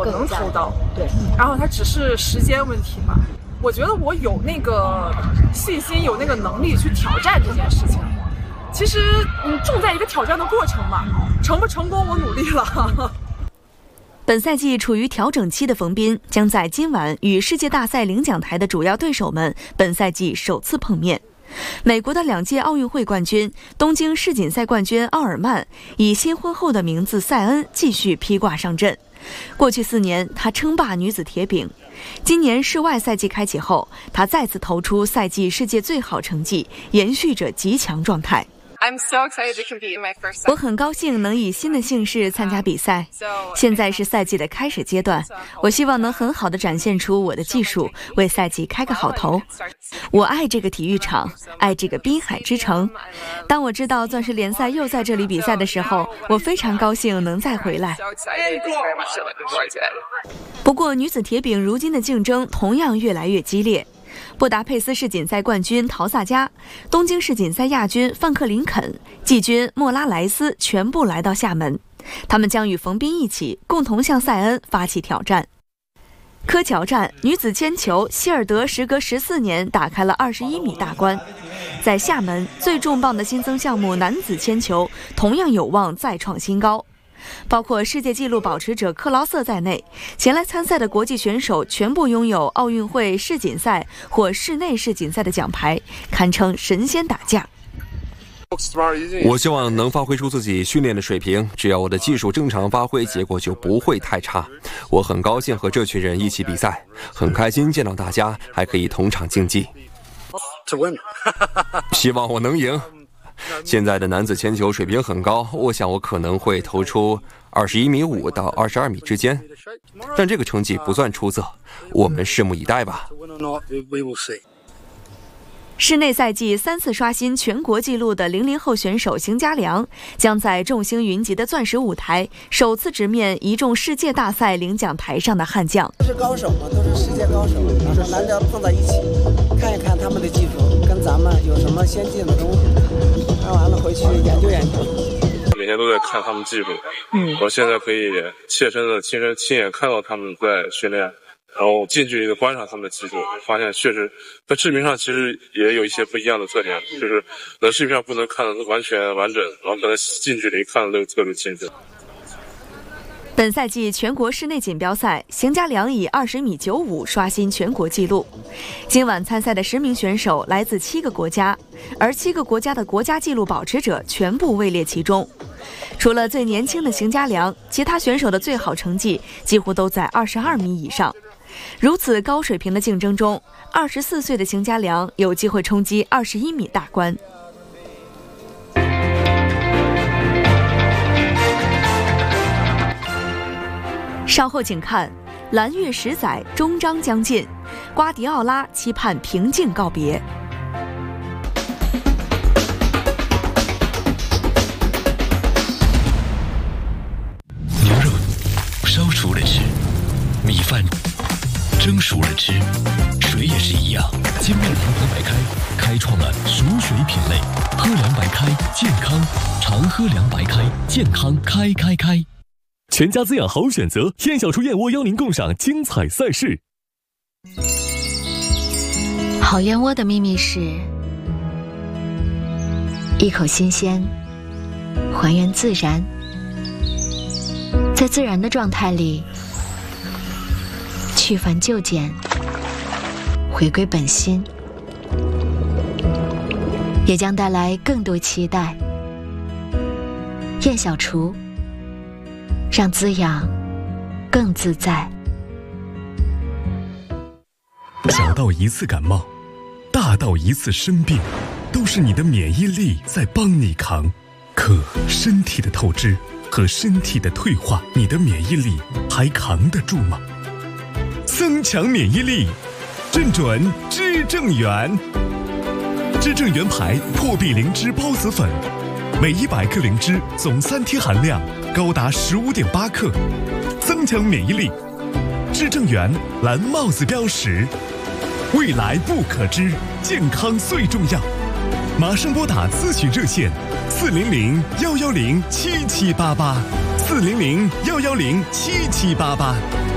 能投到， 对， 然后它只是时间问题嘛。我觉得我有那个信心，有那个能力去挑战这件事情。其实重在一个挑战的过程嘛，成不成功我努力了。 本赛季处于调整期的冯彬将在今晚与世界大赛领奖台的主要对手们本赛季首次碰面。美国的2届奥运会冠军、东京世锦赛冠军奥尔曼以新婚后的名字塞恩继续披挂上阵。过去4年，他称霸女子铁饼。今年室外赛季开启后，他再次投出赛季世界最好成绩，延续着极强状态。我很高兴能以新的姓氏参加比赛。现在是赛季的开始阶段，我希望能很好地展现出我的技术，为赛季开个好头。我爱这个体育场，爱这个滨海之城。当我知道钻石联赛又在这里比赛的时候，我非常高兴能再回来。不过女子铁饼如今的竞争同样越来越激烈。布达佩斯世锦赛冠军陶萨加、东京世锦赛亚军范克林肯、季军莫拉莱斯全部来到厦门，他们将与冯彬一起共同向塞恩发起挑战。科乔站女子铅球，希尔德时隔14年打开了21米大关。在厦门，最重磅的新增项目男子铅球同样有望再创新高。包括世界纪录保持者克劳瑟在内，前来参赛的国际选手全部拥有奥运会世锦赛或室内世锦赛的奖牌，堪称神仙打架。 我希望能发挥出自己训练的水平，只要我的技术正常发挥，结果就不会太差。我很高兴和这群人一起比赛，很开心见到大家还可以同场竞技。希望我能赢。现在的男子铅球水平很高，我想我可能会投出21.5米到22米之间，但这个成绩不算出色，我们拭目以待吧。 室内赛季3次刷新全国纪录的00后选手邢家良，将在众星云集的钻石舞台首次直面一众世界大赛领奖台上的悍将。 都是高手嘛，都是世界高手，然后难得碰在一起，看一看他们的技术跟咱们有什么先进的东西，看完了回去研究研究。 每天都在看他们技术，我现在可以切身的亲眼看到他们在训练。然后近距离的观察他们的技术，发现确实在视频上其实也有一些不一样的特点，就是在视频上不能看得完全完整，然后可能近距离看的特别清楚。 本赛季全国室内锦标赛，邢家良以20.95米刷新全国纪录。今晚参赛的10名选手来自7个国家，而7个国家的国家纪录保持者全部位列其中。除了最年轻的邢家良，其他选手的最好成绩几乎都在22米以上。如此高水平的竞争中，24岁的邢家良有机会冲击21米大关。稍后请看蓝月10载终章将近，瓜迪奥拉期盼平静告别。 牛肉烧熟了吃，米饭蒸熟了吃，水也是一样。金麦郎喝白开开创了熟水品类，喝凉白开健康，常喝凉白开健康开。全家滋养好选择，燕小厨燕窝邀您共赏精彩赛事。 好燕窝的秘密是一口新鲜，还原自然，在自然的状态里去繁就简，回归本心，也将带来更多期待。燕小厨，让滋养更自在。 小到一次感冒，大到一次生病，都是你的免疫力在帮你扛。可身体的透支和身体的退化，你的免疫力还扛得住吗？增强免疫力，正准知正元。知正元牌破壁灵芝孢子粉，每100克灵芝总3天含量高达15.8克，增强免疫力。知正元蓝帽子标识，未来不可知，健康最重要。马上拨打咨询热线400-110-7788，400-110-7788。